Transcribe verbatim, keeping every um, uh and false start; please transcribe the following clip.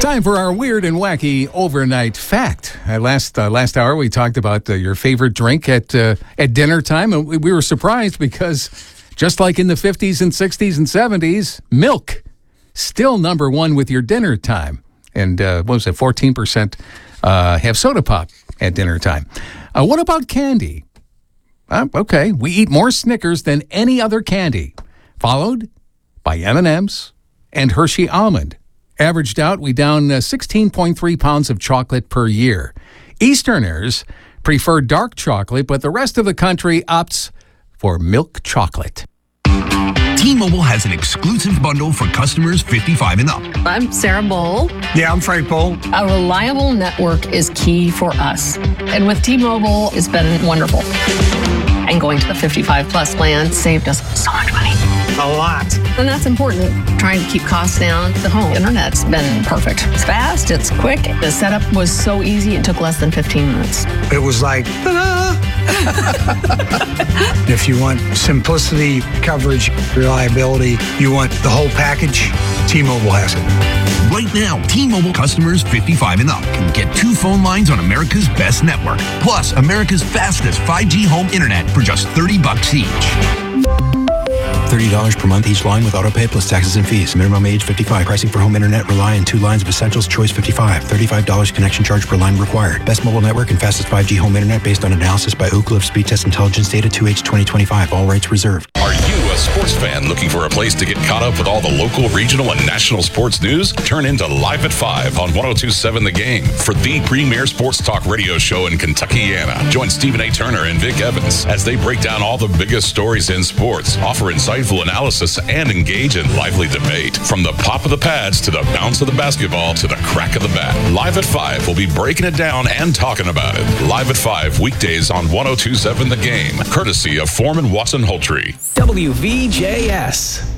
Time for our weird and wacky overnight fact. Uh, last uh, last hour, we talked about uh, your favorite drink at uh, at dinner time, and we, we were surprised because just like in the fifties and sixties and seventies, milk still number one with your dinner time. And uh, what was it? fourteen percent uh, have soda pop at dinner time. Uh, what about candy? Uh, okay, we eat more Snickers than any other candy, followed by M and M's and Hershey Almond. Averaged out, we down uh, sixteen point three pounds of chocolate per year. Easterners prefer dark chocolate, but the rest of the country opts for milk chocolate. T-Mobile has an exclusive bundle for customers fifty-five and up. I'm Sarah Bowl. Yeah, I'm Frank Bowl. A reliable network is key for us. And with T-Mobile, it's been wonderful. And going to the fifty-five plus plan saved us so much money. A lot. And that's important. Trying to keep costs down. The home internet's been perfect. It's fast, it's quick. The setup was so easy, it took less than fifteen minutes. It was like, ta-da! If you want simplicity, coverage, reliability, you want the whole package, T-Mobile has it. Right now, T-Mobile customers fifty-five and up can get two phone lines on America's best network, plus America's fastest five G home internet for just thirty bucks each. thirty dollars per month each line with autopay plus taxes and fees. Minimum age fifty-five. Pricing for home internet rely on two lines of Essentials Choice fifty-five. thirty-five dollars connection charge per line required. Best mobile network and fastest five G home internet based on analysis by Ookla of Speed Test Intelligence data two H twenty twenty-five. All rights reserved. Are you a sports fan looking for a place to get caught up with all the local, regional, and national sports news? Turn into Live at five on one oh two point seven The Game for the premier sports talk radio show in Kentuckiana. Join Stephen A. Turner and Vic Evans as they break down all the biggest stories in sports, offer insightful analysis, and engage in lively debate. From the pop of the pads to the bounce of the basketball to the crack of the bat, Live at five will be breaking it down and talking about it. Live at five weekdays on one oh two point seven The Game, courtesy of Foreman Watson Hultree. W V J S.